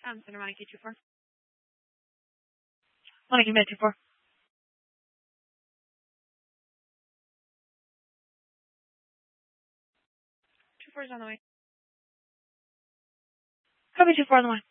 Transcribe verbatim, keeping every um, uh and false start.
com, Center Monica two four. Monica Med two four. Two four is on the way. Copy two four on the way.